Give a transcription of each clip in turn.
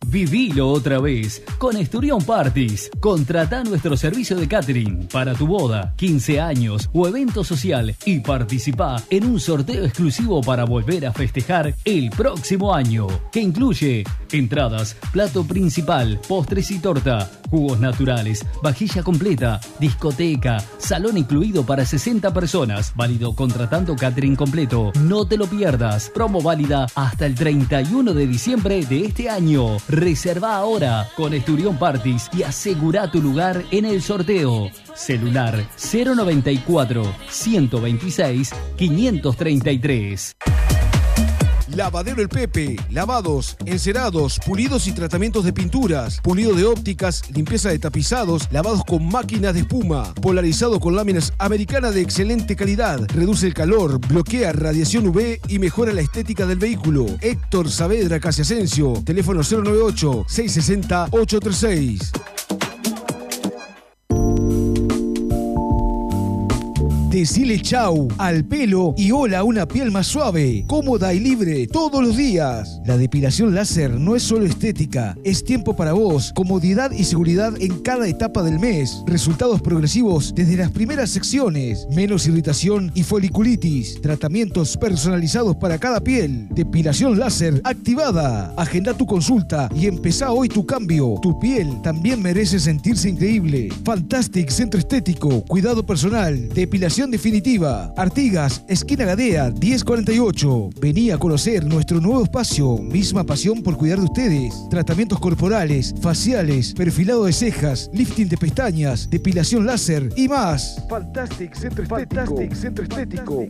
Vivilo otra vez con Esturión Parties. Contratá nuestro servicio de catering para tu boda, 15 años o evento social y participá en un sorteo exclusivo para volver a festejar el próximo año, que incluye entradas, plato principal, postres y torta, jugos naturales, vajilla completa, discoteca, salón incluido para 60 personas, válido contratando catering completo. No te lo pierdas, promo válida hasta el 31 de diciembre de este año. Reserva ahora con Esturión Parties y asegura tu lugar en el sorteo. Celular 094 126 533. Lavadero El Pepe, lavados, encerados, pulidos y tratamientos de pinturas, pulido de ópticas, limpieza de tapizados, lavados con máquinas de espuma, polarizado con láminas americanas de excelente calidad, reduce el calor, bloquea radiación UV y mejora la estética del vehículo. Héctor Saavedra Casiasensio, teléfono 098-660-836. Decile chau al pelo y hola a una piel más suave, cómoda y libre todos los días. La depilación láser no es solo estética, es tiempo para vos, comodidad y seguridad en cada etapa del mes. Resultados progresivos desde las primeras secciones, menos irritación y foliculitis, tratamientos personalizados para cada piel. Depilación láser activada. Agenda tu consulta y empezá hoy tu cambio. Tu piel también merece sentirse increíble. Fantastic Centro Estético, cuidado personal, depilación definitiva. Artigas, esquina Gadea, 1048. Vení a conocer nuestro nuevo espacio. Misma pasión por cuidar de ustedes. Tratamientos corporales, faciales, perfilado de cejas, lifting de pestañas, depilación láser y más. Fantastic Centro Estético. Fantastic Centro Estético.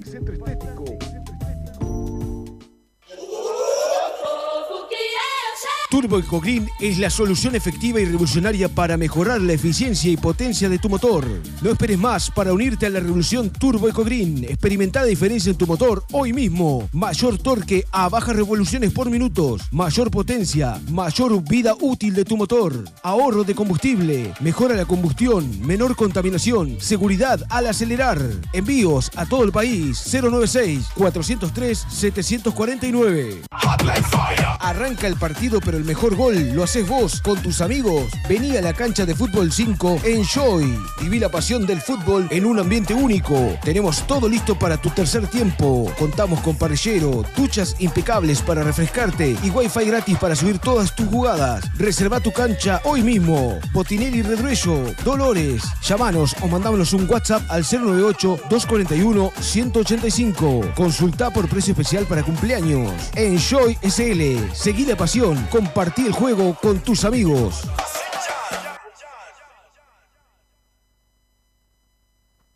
Turbo EcoGreen es la solución efectiva y revolucionaria para mejorar la eficiencia y potencia de tu motor. No esperes más para unirte a la revolución Turbo EcoGreen. Experimenta la diferencia en tu motor hoy mismo. Mayor torque a bajas revoluciones por minutos. Mayor potencia. Mayor vida útil de tu motor. Ahorro de combustible. Mejora la combustión. Menor contaminación. Seguridad al acelerar. Envíos a todo el país. 096-403-749. Arranca el partido, pero el mejor gol lo haces vos con tus amigos. Vení a la cancha de Fútbol 5 Enjoy. Viví la pasión del fútbol en un ambiente único. Tenemos todo listo para tu tercer tiempo. Contamos con parrillero, duchas impecables para refrescarte y wifi gratis para subir todas tus jugadas. Reserva tu cancha hoy mismo. Botinelli Redruello, Dolores. Llámanos o mandámonos un WhatsApp al 098-241-185. Consultá por precio especial para cumpleaños. Enjoy SL. Seguí la pasión. Compartí el juego con tus amigos.